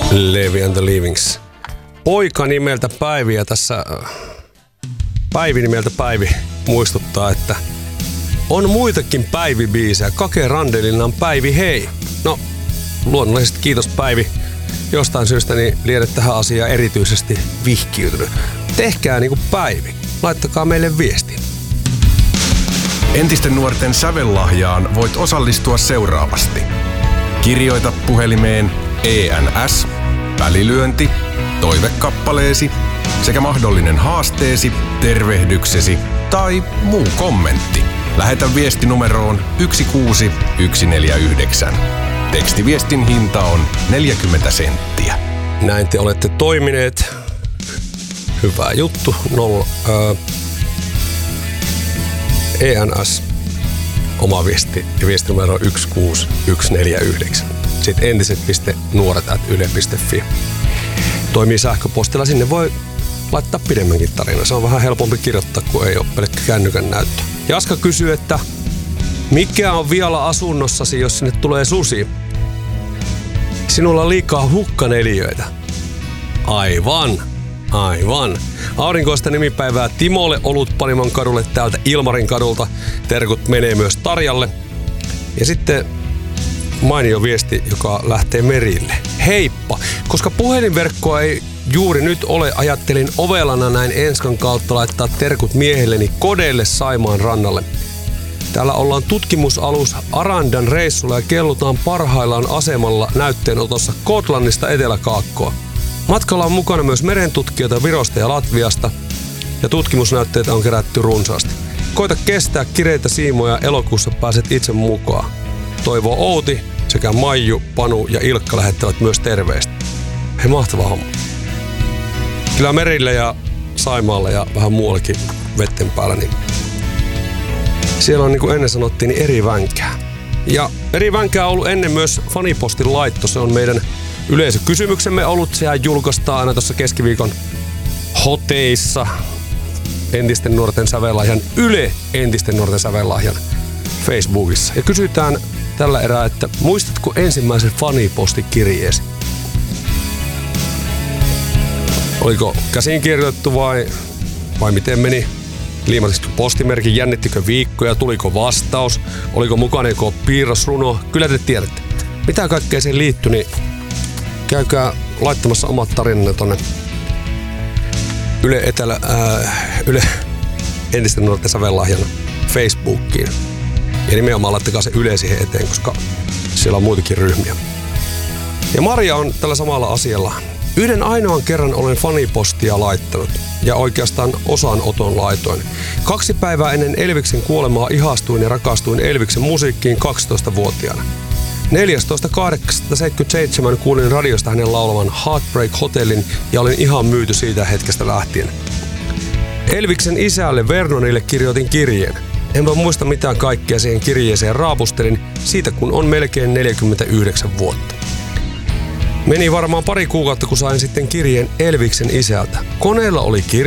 Levi and the Leavings. Poika nimeltä Päivi, ja tässä Päivi nimeltä Päivi muistuttaa, että on muitakin Päivi-biisejä. Kake Randelilla on Päivi hei. No, luonnollisesti kiitos Päivi. Jostain syystä niin liedet tähän asiaan erityisesti vihkiytynyt. Tehkää niinku Päivi. Laittakaa meille viesti. Entisten nuorten sävellahjaan voit osallistua seuraavasti. Kirjoita puhelimeen ENS, välilyönti, toivekappaleesi sekä mahdollinen haasteesi, tervehdyksesi tai muu kommentti. Lähetä viesti numeroon 16149. Tekstiviestin hinta on 40 senttiä. Näin te olette toimineet. Hyvä juttu. ENS, oma viesti ja viestinumero 16149. Sitten entiset.nuoret@yle.fi. Toimii sähköpostilla, sinne voi laittaa pidemmänkin tarina. Se on vähän helpompi kirjoittaa, kun ei ole pelkkä kännykän näyttö. Jaska kysyy, että mikä on vielä asunnossasi, jos sinne tulee susi? Sinulla on liikaa hukkaneliöitä. Aivan. Aurinkoista nimipäivää Timolle Olutpanimon kadulle täältä Ilmarin kadulta. Terkut menee myös Tarjalle. Ja sitten mainio viesti, joka lähtee Merille. Heippa! Koska puhelinverkkoa ei juuri nyt ole, ajattelin ovelana näin Enskan kautta laittaa terkut miehelleni Kodelle Saimaan rannalle. Täällä ollaan tutkimusalus Arandan reissulla ja kellutaan parhaillaan asemalla näytteenotossa Kotlannista Etelä-Kaakkoa. Matkalla on mukana myös merentutkijoita Virosta ja Latviasta ja tutkimusnäytteitä on kerätty runsaasti. Koita kestää kireitä siimoja, elokuussa pääset itse mukaan. Toivo Outi sekä Maiju, Panu ja Ilkka lähettävät myös terveistä. Hei, mahtava homma. Kyllä merillä ja Saimaalla ja vähän muuallakin vetten päällä, niin siellä on, niin kuin ennen sanottiin, niin eri vänkää. Ja eri vänkää on ollut ennen myös fanipostin laitto. Se on meidän yleisökysymyksemme ollut. Sehän julkaistaan aina tuossa keskiviikon hoteissa entisten nuorten sävellahjan Yle entisten nuorten sävellahjan Facebookissa. Ja kysytään tällä erää, että muistatko ensimmäisen fanipostikirjeesi? Oliko käsin kirjoitettu vai miten meni? Liimatitko postimerkin, jännittikö viikkoja, tuliko vastaus, oliko mukana joko piirrosruno? Kyllä te tiedätte. Mitä kaikkea siihen liittyi, niin käykää laittamassa omat tarinanne tonne Yle entisten nuorten sävellahjan Facebookiin. Ja nimenomaan laittakaa se Yle siihen eteen, koska siellä on muitakin ryhmiä. Ja Maria on tällä samalla asialla. Yhden ainoan kerran olen fanipostia laittanut ja oikeastaan osanoton laitoin. 2 päivää ennen Elviksen kuolemaa ihastuin ja rakastuin Elviksen musiikkiin 12-vuotiaana. 14.8.77 kuulin radiosta hänen laulavan Heartbreak Hotellin ja olin ihan myyty siitä hetkestä lähtien. Elviksen isälle Vernonille kirjoitin kirjeen. Enpä muista mitään kaikkea siihen kirjeeseen raapustelin siitä, kun on melkein 49 vuotta. Meni varmaan pari kuukautta, kun sain sitten kirjeen Elviksen isältä. Koneella oli kirje.